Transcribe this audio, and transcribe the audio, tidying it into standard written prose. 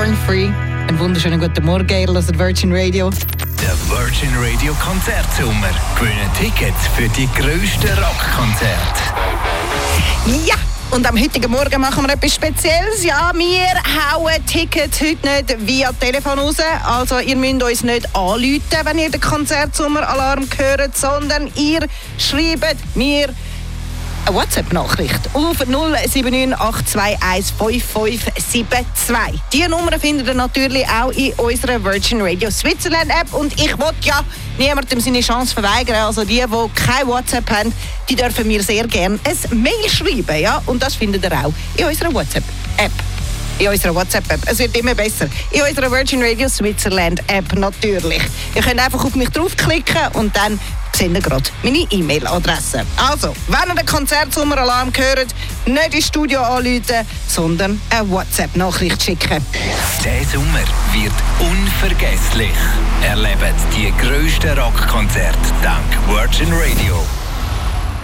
Born Free. Einen wunderschönen guten Morgen, ihr hört Virgin Radio. Der Virgin Radio Konzertsommer. Gewinnen Tickets für die grössten Rockkonzerte. Ja! Und am heutigen Morgen machen wir etwas Spezielles. Ja, wir hauen Tickets heute nicht via Telefon raus. Also ihr müsst uns nicht anrufen, wenn ihr den Konzertsommeralarm hört, sondern ihr schreibt mir eine WhatsApp-Nachricht auf 07982155572. Diese Nummer findet ihr natürlich auch in unserer Virgin Radio Switzerland App. Und ich will ja niemandem seine Chance verweigern. Also die kein WhatsApp haben, die dürfen mir sehr gerne ein Mail schreiben. Ja? Und das findet ihr auch in unserer WhatsApp-App. Es wird immer besser. In unserer Virgin Radio Switzerland App natürlich. Ihr könnt einfach auf mich draufklicken und dann seht ihr gerade meine E-Mail-Adresse. Also, wenn ihr den Konzertsommeralarm hört, nicht ins Studio anrufen, sondern eine WhatsApp-Nachricht schicken. Der Sommer wird unvergesslich. Erlebt die grössten Rockkonzerte dank Virgin Radio.